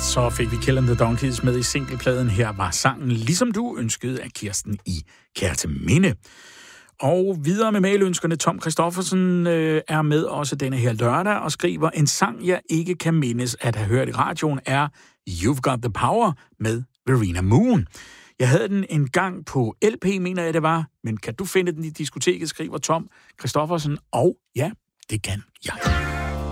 Så fik vi Kill and the Donkeys med i singlepladen. Her var sangen Ligesom du ønskede af Kirsten i Kerteminde. Og videre med mailønskerne. Tom Christoffersen er med også denne her lørdag og skriver: en sang, jeg ikke kan mindes at have hørt i radioen, er You've Got the Power med Verena Moon. Jeg havde den en gang på LP, mener jeg det var, men kan du finde den i diskoteket, skriver Tom Christoffersen, og ja, det kan jeg.